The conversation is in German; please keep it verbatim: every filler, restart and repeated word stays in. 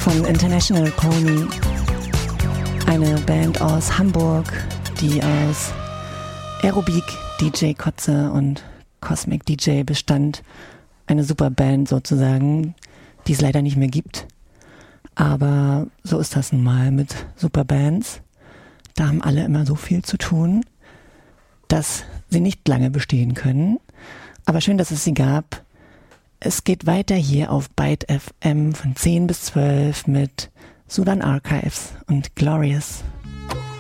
von International Pony, eine Band aus Hamburg, die aus Aerobik, D J Kotze und Cosmic D J bestand. Eine super Band sozusagen, die es leider nicht mehr gibt. Aber so ist das nun mal mit Superbands. Da haben alle immer so viel zu tun, dass sie nicht lange bestehen können. Aber schön, dass es sie gab. Es geht weiter hier auf Byte F M von zehn bis zwölf mit Sudan Archives und Glorious.